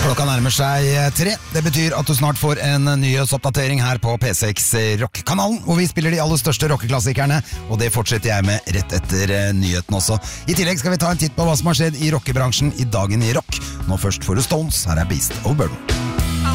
Klokka nærmer seg 3. Det betyr at du snart får en nyhetsoppdatering her på P6 Rock-kanalen, hvor vi spiller de aller største rockeklassikerne, og det fortsetter jeg med rett etter nyheten også. I tillegg skal vi ta en titt på hva som har skjedd i rockebransjen i dagen i rock. Nå først får du Stones, her er Beast of Burden.